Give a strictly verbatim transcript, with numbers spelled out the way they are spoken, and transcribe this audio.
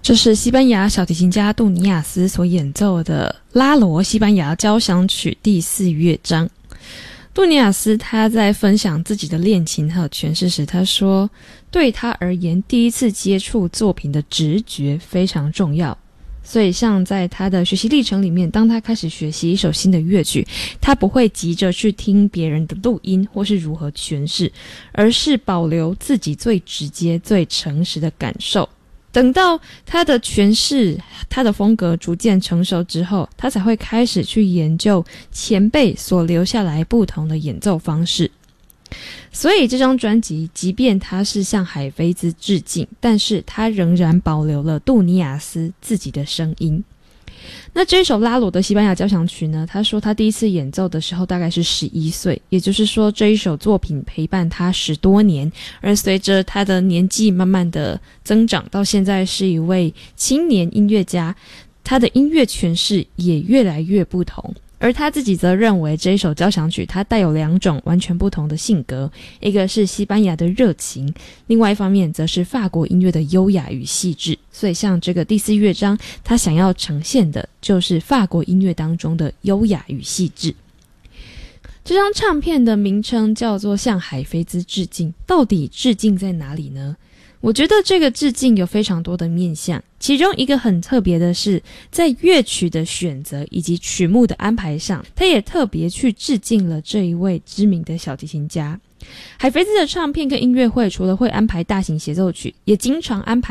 这是西班牙小提琴家杜尼亚斯所演奏的拉罗西班牙交响曲第四乐章。杜尼亚斯他在分享自己的练琴和诠释时，他说，对他而言，第一次接触作品的直觉非常重要。所以像在他的学习历程里面，当他开始学习一首新的乐曲，他不会急着去听别人的录音或是如何诠释，而是保留自己最直接最诚实的感受。等到他的诠释他的风格逐渐成熟之后，他才会开始去研究前辈所留下来不同的演奏方式。所以这张专辑即便它是向海菲兹致敬，但是它仍然保留了杜尼亚斯自己的声音。那这一首拉罗的西班牙交响曲呢，他说他第一次演奏的时候大概是十一岁，也就是说这一首作品陪伴他十多年，而随着他的年纪慢慢的增长，到现在是一位青年音乐家，他的音乐诠释也越来越不同。而他自己则认为这一首交响曲它带有两种完全不同的性格，一个是西班牙的热情，另外一方面则是法国音乐的优雅与细致。所以像这个第四乐章，他想要呈现的就是法国音乐当中的优雅与细致。这张唱片的名称叫做向海菲兹致敬，到底致敬在哪里呢？我觉得这个致敬有非常多的面向，其中一个很特别的是在乐曲的选择以及曲目的安排上，他也特别去致敬了这一位知名的小提琴家。海菲兹的唱片跟音乐会除了会安排大型协奏曲，也经常安排